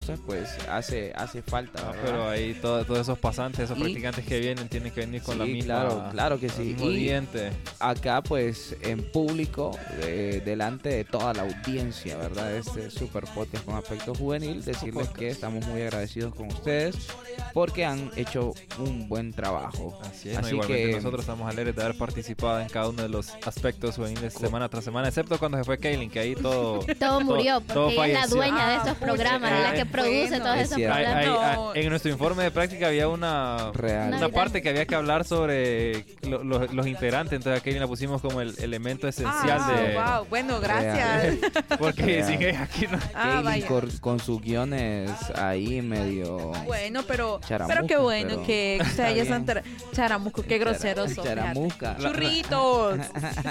cosas, pues hace falta, ¿verdad? Pero ahí todos esos pasantes, esos practicantes que vienen, tienen que venir con la misma... Claro que sí. Y diente. Acá, pues, en público, delante de toda la audiencia, ¿verdad? Este super podcast con Aspecto Juvenil, decirles que estamos muy agradecidos con ustedes porque han hecho un buen trabajo. Así es, igualmente nosotros estamos alegres de haber participado en cada uno de los aspectos juveniles semana tras semana, excepto cuando se fue Kaylin, que ahí todo murió, porque todo ella es la falleció. dueña de esos programas, la que produce todos esos programas. En nuestro informe de práctica había una parte que había que hablar sobre los integrantes, entonces a Kaylin la pusimos como el elemento esencial de... Wow, bueno, gracias. Porque sin ella aquí no... Kaylin con sus guiones ahí medio... Bueno, pero qué bueno que ustedes ya están charamusco, qué groseros son. Charamusca. Churritos.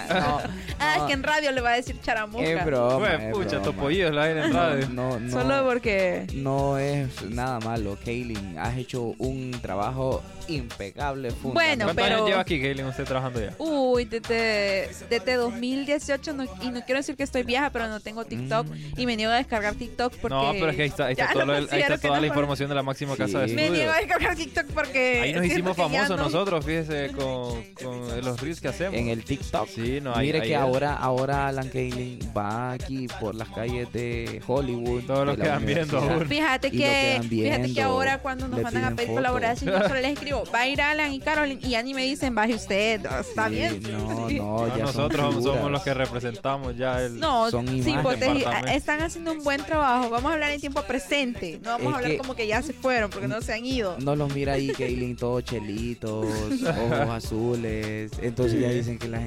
Es que en radio le va a decir charamusca. Es broma. Pucha, Topollillos la aire en radio. No, solo porque... No es nada malo, Kaylin. Has hecho un trabajo impecable. Bueno, ¿cuántos años lleva aquí, Kaylin, usted trabajando ya? Uy, desde 2018, y no quiero decir que estoy vieja, pero no tengo TikTok y me niego a descargar TikTok porque... No, pero es que ahí está toda la información de la máxima casa de estudio. Me niego a descargar TikTok porque... Ahí nos hicimos famosos nosotros, fíjese, con los reels que hacemos. En el TikTok. Sí, no, Mire que ahora Alan Kaylin va aquí por las calles de Hollywood. Todos los quedan viendo aún. Fíjate que ahora cuando nos mandan a pedir colaboración, yo solo les escribo, va a ir Alan y Carolyn, y ya ni me dicen, baje usted. Está bien. No, ya nosotros somos los que representamos ya el... No, son sí, están haciendo un buen trabajo. Vamos a hablar en tiempo presente. No vamos a hablar como que ya se fueron, porque no se han ido. No los mira ahí, Kaylin, todos chelitos, ojos azules. Entonces ya dicen que la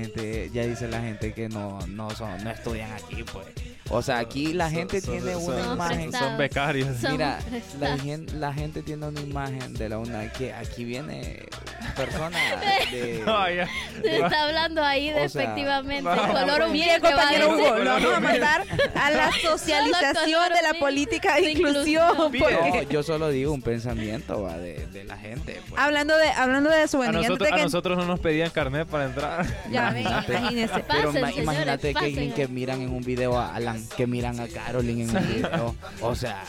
gente que no estudian aquí, pues. O sea, aquí la gente tiene una imagen. Son becarios. Mira, la gente tiene una imagen de la UNA que aquí viene persona de... Se está hablando ahí despectivamente. Mire, compañero Hugo, lo vamos a mandar a la socialización de la política de inclusión. No, yo solo digo un pensamiento de la gente. Pues. Hablando de eso, bueno, a nosotros no nos pedían carnet para entrar. Ya, imagínense. Pero imagínate que miran en un video a Alan, que miran a Carolyn en un video. O sea,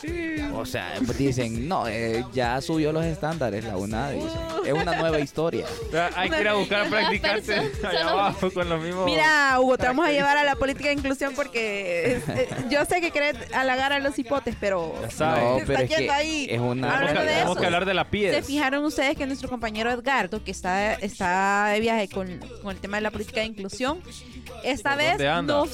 dicen, no, ya subió los estándares la UNA, dicen. Es una nueva historia. Hay que ir a buscar practicarse allá abajo con los mismos. Mira, Hugo, te vamos a llevar a la política de inclusión porque yo sé que querés halagar a los hipotes, pero no, pero es que ahí. Es una... Tenemos que hablar de la piedra. ¿Se fijaron ustedes que nuestro compañero Edgardo, que está de viaje con el tema de la política de inclusión, esta vez no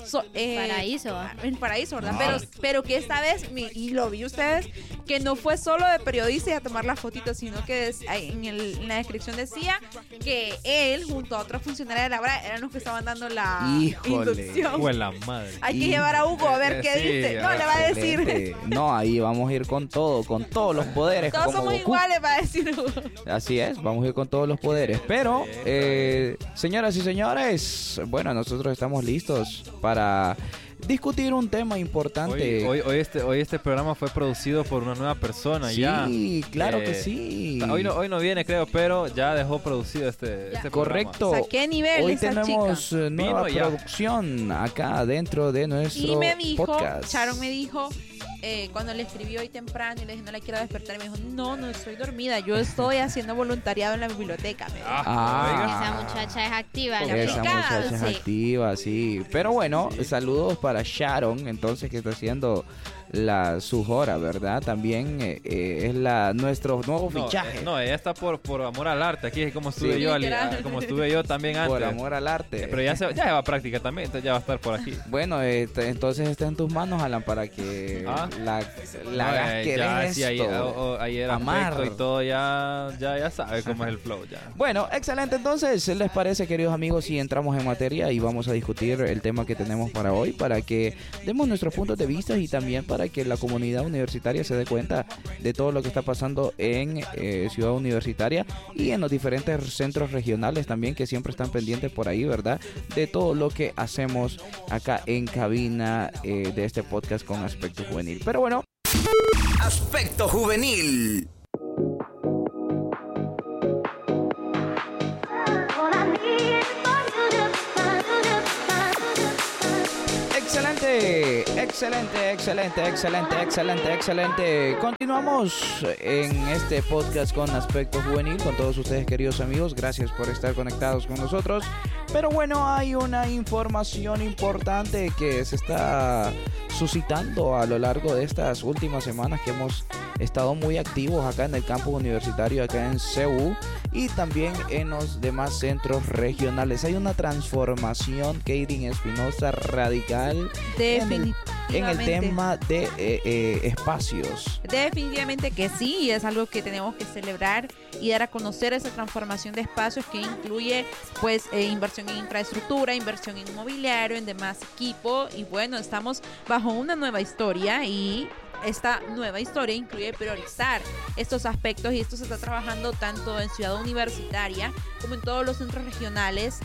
en Paraíso, ¿verdad? Pero que esta vez, y lo vi ustedes, que no fue solo de periodista y a tomar las fotitos, sino que en la descripción decía que él, junto a otros funcionarios de la obra, eran los que estaban dando la inducción. La madre. Hay que llevar a Hugo a ver qué dice. No, le va a decir. No, ahí vamos a ir con todos los poderes. Todos somos iguales, va a decir Hugo. Así es, vamos a ir con todos los poderes. Pero, señoras y señores, bueno, nosotros estamos listos para discutir un tema importante. Hoy este programa fue producido por una nueva persona. Sí, claro que sí. Hoy no viene, creo, pero ya dejó producido este correcto. programa. ¿A qué nivel hoy esa tenemos chica? nueva producción acá dentro de nuestro y me dijo, podcast. Sharon me dijo, cuando le escribí hoy temprano y le dije no la quiero despertar, y me dijo, no estoy dormida, yo estoy haciendo voluntariado en la biblioteca. Me dijo. Esa muchacha es activa. Esa muchacha es activa, sí. Pero bueno, saludos para Sharon, entonces, que está haciendo su hora, ¿verdad? También es nuestro nuevo fichaje. No, ella está por amor al arte. Aquí es como estuve yo también antes. Por amor al arte. Pero ya lleva práctica también, entonces ya va a estar por aquí. Bueno, entonces está en tus manos, Alan, para que la hagas querer esto. Ahí era amar y todo, ya sabe cómo es el flow ya. Bueno, excelente. Entonces, ¿les parece, queridos amigos, si entramos en materia y vamos a discutir el tema que tenemos para hoy, para que demos nuestros puntos de vista y también para que la comunidad universitaria se dé cuenta de todo lo que está pasando en Ciudad Universitaria y en los diferentes centros regionales también, que siempre están pendientes por ahí, ¿verdad? De todo lo que hacemos acá en cabina de este podcast con Aspecto Juvenil. Pero bueno, Aspecto Juvenil. Excelente. Continuamos en este podcast con Aspecto Juvenil, con todos ustedes, queridos amigos. Gracias por estar conectados con nosotros. Pero bueno, hay una información importante que se está suscitando a lo largo de estas últimas semanas, que hemos estado muy activos acá en el campus universitario, acá en CU, y también en los demás centros regionales. Hay una transformación, Kaylin Espinosa, radical en el tema de espacios. Definitivamente que sí, y es algo que tenemos que celebrar y dar a conocer esa transformación de espacios, que incluye pues inversión en infraestructura, inversión en inmobiliario, en demás equipo. Y bueno, estamos bajo una nueva historia, y esta nueva historia incluye priorizar estos aspectos, y esto se está trabajando tanto en Ciudad Universitaria como en todos los centros regionales,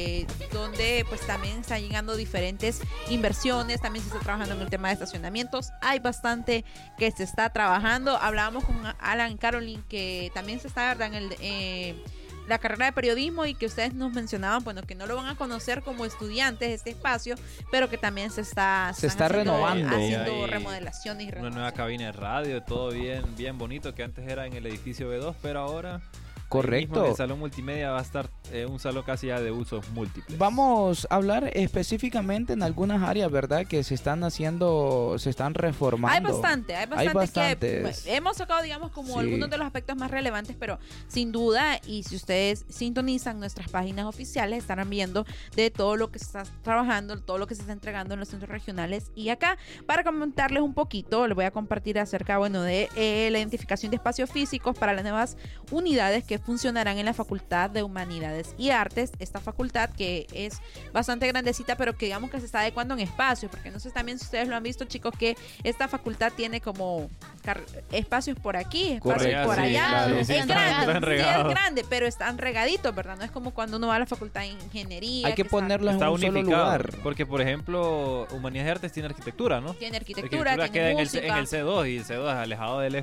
donde pues también están llegando diferentes inversiones. También se está trabajando en el tema de estacionamientos. Hay bastante que se está trabajando. Hablábamos con Alan Caroline, que también se está, ¿verdad?, en la carrera de periodismo, y que ustedes nos mencionaban, bueno, que no lo van a conocer como estudiantes este espacio, pero que también se está renovando, haciendo remodelaciones y una nueva cabina de radio, todo bien bonito, que antes era en el edificio B2, pero ahora correcto, el salón multimedia va a estar un salón casi ya de usos múltiples. Vamos a hablar específicamente en algunas áreas, ¿verdad?, que se están reformando. Hay bastante que hemos sacado, digamos, como algunos de los aspectos más relevantes, pero sin duda, y si ustedes sintonizan nuestras páginas oficiales, estarán viendo de todo lo que se está trabajando, todo lo que se está entregando en los centros regionales. Y acá, para comentarles un poquito, les voy a compartir acerca, bueno, de la identificación de espacios físicos para las nuevas unidades que funcionarán en la Facultad de Humanidades y Artes. Esta facultad, que es bastante grandecita, pero que digamos que se está adecuando en espacios, porque no sé también si ustedes lo han visto, chicos, que esta facultad tiene como espacios por aquí, espacios por allá. Claro, es grande, pero están regaditos, ¿verdad? No es como cuando uno va a la Facultad de Ingeniería. Hay que ponerlo en un solo lugar. Porque, por ejemplo, Humanidades y Artes tiene arquitectura, ¿no? Tiene arquitectura, tiene queda música. en el C2, y el C2 es alejado del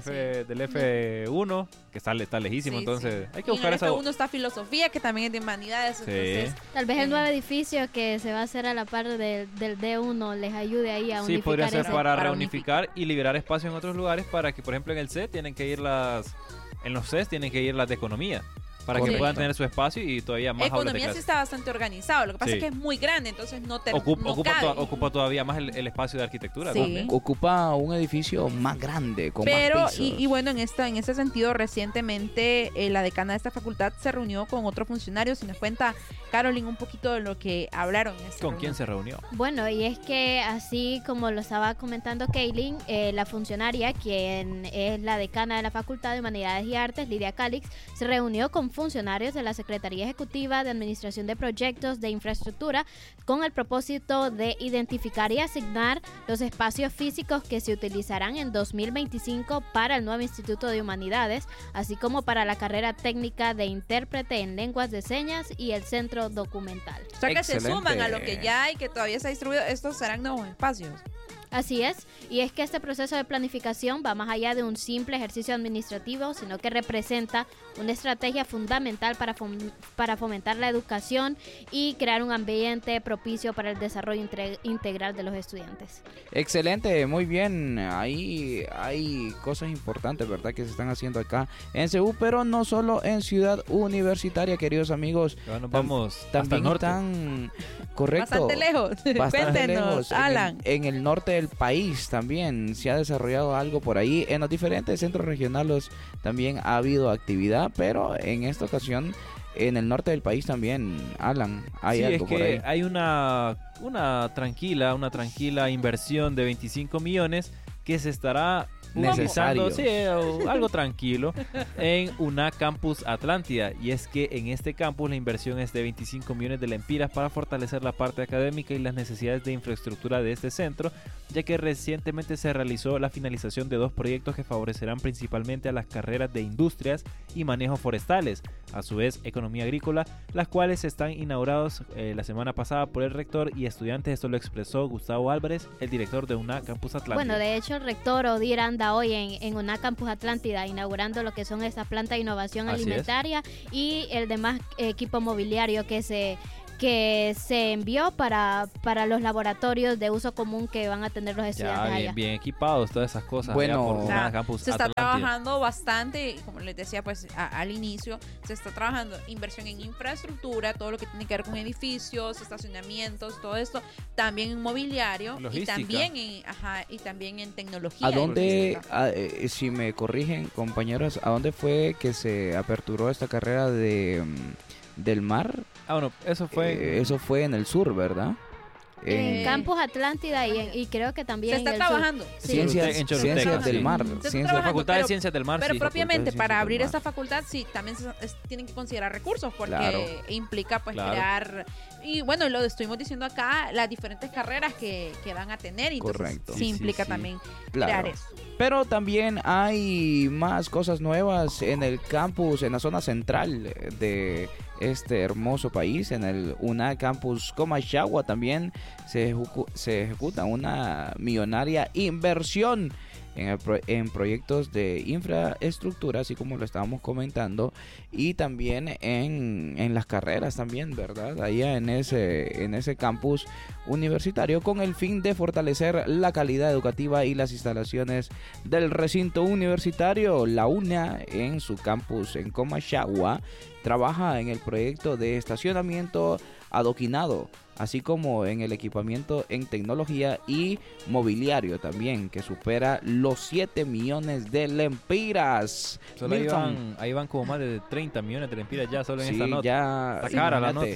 F1, que está lejísimo, entonces hay que buscar esa. En el F1 está filosofía, que también es de humanidades. Entonces, tal vez el nuevo edificio que se va a hacer a la par del D1 les ayude ahí a unificar. Sí, podría ser para reunificar y liberar espacio en otros lugares, para que, por ejemplo, en el C tienen que ir en los Cs tienen que ir las de economía, para que puedan tener su espacio y todavía más aulas de clase. Economía sí está bastante organizado, lo que pasa es que es muy grande, entonces no cabe. Ocupa todavía más el espacio de arquitectura. Sí. Ocupa un edificio más grande, con pero más pisos. Y bueno, en ese sentido, recientemente la decana de esta facultad se reunió con otros funcionarios. Si nos cuenta, Caroline, un poquito de lo que hablaron. ¿Con quién se reunió? Bueno, y es que así como lo estaba comentando Kaylin, la funcionaria, quien es la decana de la Facultad de Humanidades y Artes, Lidia Calix, se reunió con funcionarios de la Secretaría Ejecutiva de Administración de Proyectos de Infraestructura con el propósito de identificar y asignar los espacios físicos que se utilizarán en 2025 para el nuevo Instituto de Humanidades, así como para la carrera técnica de intérprete en lenguas de señas y el centro documental. O sea, que se suman a lo que ya hay, que todavía se ha distribuido. Estos serán nuevos espacios. Así es, y es que este proceso de planificación va más allá de un simple ejercicio administrativo, sino que representa una estrategia fundamental para fomentar la educación y crear un ambiente propicio para el desarrollo integral de los estudiantes. Excelente, muy bien. Ahí hay cosas importantes, ¿verdad?, que se están haciendo acá en CU, pero no solo en Ciudad Universitaria, queridos amigos. Nos vamos también hasta el norte. Están, correcto. Bastante lejos. Cuéntenos, Alan. En el norte del país también se ha desarrollado algo por ahí. En los diferentes centros regionales también ha habido actividad, pero en esta ocasión en el norte del país también, Alan, hay algo por ahí. Hay una tranquila inversión de 25 millones que se estará necesario, algo tranquilo, en UNA Campus Atlántida. Y es que en este campus la inversión es de 25 millones de lempiras para fortalecer la parte académica y las necesidades de infraestructura de este centro, ya que recientemente se realizó la finalización de 2 proyectos que favorecerán principalmente a las carreras de industrias y manejo forestales, a su vez economía agrícola, las cuales están inaugurados la semana pasada por el rector y estudiantes. Esto lo expresó Gustavo Álvarez, el director de UNA Campus Atlántida. Bueno, de hecho el rector Odir anda hoy en UNA Campus Atlántida inaugurando lo que son estas plantas de innovación alimentaria y el demás equipo mobiliario que se que se envió para los laboratorios de uso común que van a tener los estudiantes ya, allá. Bien equipados, todas esas cosas. Bueno, se está trabajando bastante, como les decía pues al inicio, se está trabajando inversión en infraestructura, todo lo que tiene que ver con edificios, estacionamientos, todo esto, también en mobiliario y también en tecnología. ¿A dónde, si me corrigen compañeros, a dónde fue que se aperturó esta carrera del mar? Bueno, eso fue en el sur, ¿verdad? En Campus Atlántida y creo que también se está trabajando. Ciencias del mar. La Facultad de Ciencias del Mar. Pero propiamente para abrir esta facultad sí, también tienen que considerar recursos porque implica pues crear... Y bueno, lo estuvimos diciendo acá, las diferentes carreras que van a tener. Y correcto. Sí implica también crear eso. Pero también hay más cosas nuevas en el campus, en la zona central de este hermoso país, en el UNA Campus Comayagua también se ejecuta una millonaria inversión en proyectos de infraestructura, así como lo estábamos comentando, y también en las carreras también, ¿verdad? Allá en ese campus universitario, con el fin de fortalecer la calidad educativa y las instalaciones del recinto universitario. La UNA, en su campus en Comayagua, trabaja en el proyecto de estacionamiento adoquinado, así como en el equipamiento en tecnología y mobiliario también, que supera los 7 millones de lempiras. Solo ahí van como más de 30 millones de lempiras ya solo en esta nota. Ya, está cara la nota.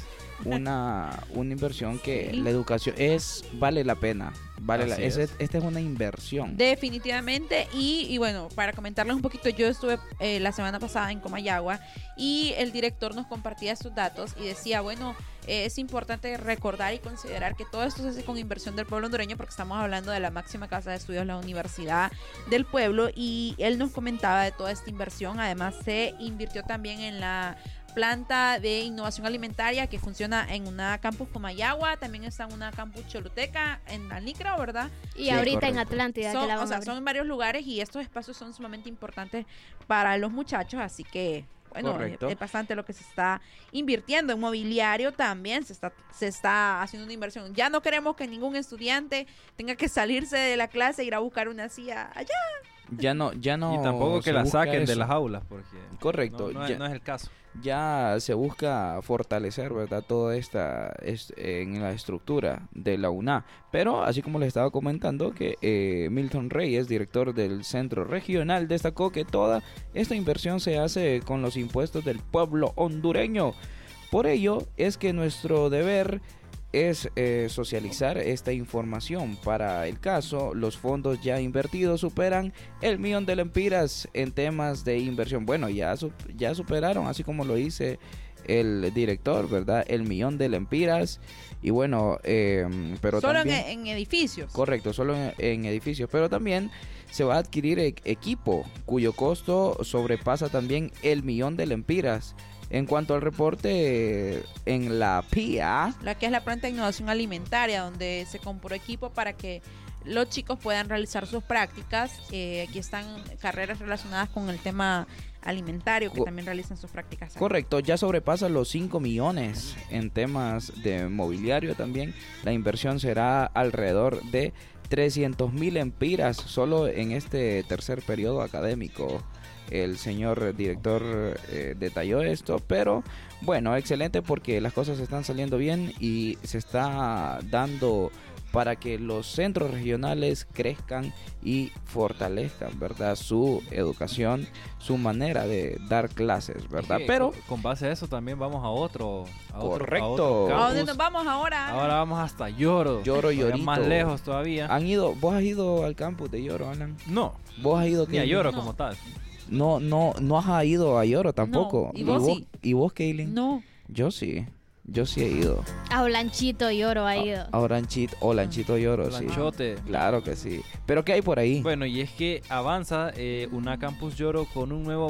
Una inversión que la educación vale la pena. Esta es una inversión. Definitivamente. Y bueno, para comentarles un poquito, yo estuve la semana pasada en Comayagua y el director nos compartía estos datos y decía, bueno, es importante recordar y considerar que todo esto se hace con inversión del pueblo hondureño, porque estamos hablando de la máxima casa de estudios, la Universidad del Pueblo, y él nos comentaba de toda esta inversión. Además, se invirtió también en la planta de innovación alimentaria que funciona en una campus Comayagua, también está en una campus Choluteca, en Alicra, ¿verdad? Y ahorita correcto. En Atlántida. Son en varios lugares y estos espacios son sumamente importantes para los muchachos, así que... Bueno, es bastante lo que se está invirtiendo en mobiliario también, se está haciendo una inversión. Ya no queremos que ningún estudiante tenga que salirse de la clase e ir a buscar una silla allá. Ya no. Y tampoco que la saquen de las aulas, porque correcto. No es el caso. Ya se busca fortalecer, ¿verdad? Toda esta en la estructura de la UNA. Pero así como les estaba comentando, que Milton Reyes, director del Centro Regional, destacó que toda esta inversión se hace con los impuestos del pueblo hondureño. Por ello es que nuestro deber es socializar esta información. Para el caso, los fondos ya invertidos superan el 1 millón de lempiras en temas de inversión. Bueno, ya superaron, así como lo dice el director, ¿verdad? El 1 millón de lempiras. Y bueno, pero solo también, en edificios. Correcto, solo en edificios. Pero también se va a adquirir equipo cuyo costo sobrepasa también el 1 millón de lempiras. En cuanto al reporte en la PIA, la que es la planta de innovación alimentaria, donde se compró equipo para que los chicos puedan realizar sus prácticas. Aquí están carreras relacionadas con el tema alimentario que también realizan sus prácticas. Correcto, ya sobrepasa los 5 millones en temas de mobiliario también. La inversión será alrededor de 300,000 lempiras solo en este tercer periodo académico. El señor director detalló esto, pero bueno, excelente, porque las cosas están saliendo bien y se está dando para que los centros regionales crezcan y fortalezcan, ¿verdad? Su educación, su manera de dar clases, ¿verdad? Pero con base a eso también vamos a otro. Correcto. ¿A dónde nos vamos ahora? Ahora vamos hasta Lloro. Lloro y Orito. Más lejos todavía. ¿Vos has ido al campus de Lloro, Alan? No. ¿Vos has ido? Ni a Lloro como tal. No has ido a Lloro tampoco. No. ¿Y vos, Kaylin? No. Yo sí he ido. A Olanchito Lloro ha ido. A Olanchito Lloro, sí. Olanchote. Claro que sí. ¿Pero qué hay por ahí? Bueno, y es que avanza UNA Campus Lloro con un nuevo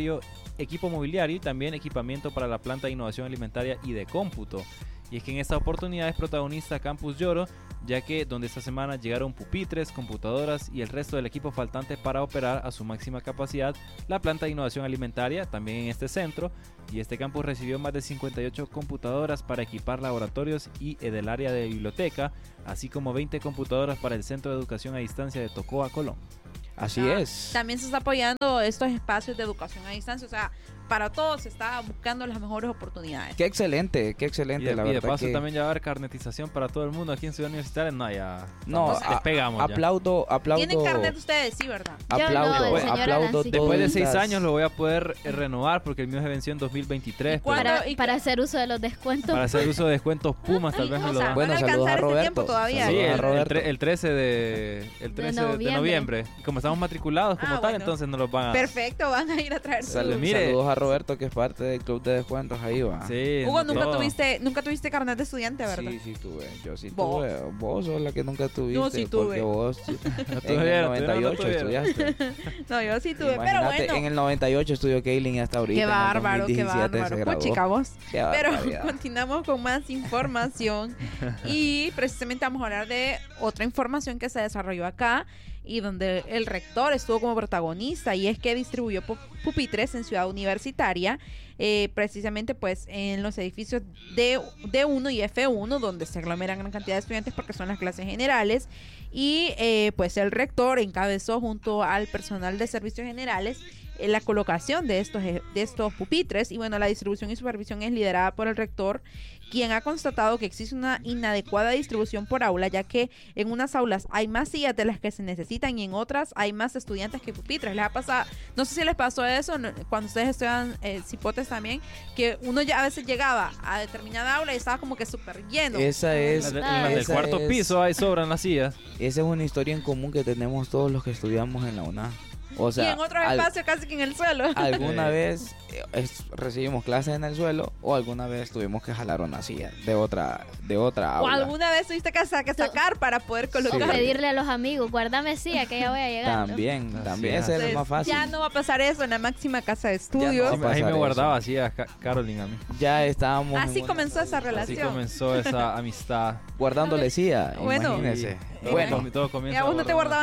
equipo mobiliario y también equipamiento para la planta de innovación alimentaria y de cómputo. Y es que en esta oportunidad es protagonista Campus Lloro, ya que donde esta semana llegaron pupitres, computadoras y el resto del equipo faltante para operar a su máxima capacidad la planta de innovación alimentaria, también en este centro, y este campus recibió más de 58 computadoras para equipar laboratorios y del área de biblioteca, así como 20 computadoras para el Centro de Educación a Distancia de Tocoa, Colón. Así es. También se está apoyando estos espacios de educación a distancia, o sea, para todos se está buscando las mejores oportunidades. Qué excelente, la y de verdad paso que... también ya va a haber carnetización para todo el mundo aquí en Ciudad Universitaria. No, ya despegamos. Aplaudo. ¿Tienen carnet ustedes? Sí, ¿verdad? Aplaudo. Después de 6 años lo voy a poder renovar porque el mío se venció en 2023. Para hacer uso de los descuentos. Para hacer uso de descuentos Pumas, tal vez me lo dan. Bueno, saludos a Roberto. Todavía. Sí, el 13 de noviembre. Y como estamos matriculados como tal, entonces nos los van a... Perfecto, van a ir a traer saludos a Roberto, que es parte del club de descuentos. Ahí va. Sí, Hugo, nunca tuviste carnet de estudiante, ¿verdad? Sí, tuve. Yo sí tuve. Vos sos la que nunca tuviste. Yo sí tuve. Porque vos en el 98 estudiaste. No, yo sí tuve. Imagínate, pero bueno. En el 98 estudió Kaylin hasta ahorita. Qué bárbaro, qué bárbaro. Puchica, vos. Pero barbaridad. continuamos con más información. Y precisamente vamos a hablar de otra información que se desarrolló acá y donde el rector estuvo como protagonista, y es que distribuyó pupitres en Ciudad Universitaria, precisamente pues en los edificios D1 y F1, donde se aglomeran gran cantidad de estudiantes porque son las clases generales, y pues el rector encabezó junto al personal de servicios generales la colocación de estos pupitres. Y bueno, la distribución y supervisión es liderada por el rector, quien ha constatado que existe una inadecuada distribución por aula, ya que en unas aulas hay más sillas de las que se necesitan y en otras hay más estudiantes que pupitres. Les ha pasado, no sé si les pasó eso cuando ustedes estudian cipotes también, que uno ya a veces llegaba a determinada aula y estaba como que súper lleno. Esa es en las del cuarto piso ahí sobran las sillas. Esa es una historia en común que tenemos todos los que estudiamos en la UNA. O sea, y en otros espacios casi que en el suelo. ¿Alguna vez recibimos clases en el suelo o alguna vez tuvimos que jalar una silla de otra aula? O alguna vez tuviste que sacar para poder colocar. O pedirle a los amigos, guárdame silla que ya voy a llegar. También ese es más fácil. Ya no va a pasar eso en la máxima casa de estudios. Ahí me guardaba así a Caroline a mí. Ya estábamos. Así comenzó esa relación. Así comenzó esa amistad. Guardándole silla, bueno, imagínese. Todo comienza. Ya vos no te guardaban